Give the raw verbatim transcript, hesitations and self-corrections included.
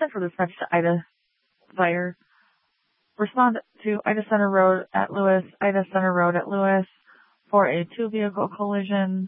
ten for dispatch to Ida Fire. Respond to Ida Center Road at Lewis, Ida Center Road at Lewis for a two-vehicle collision.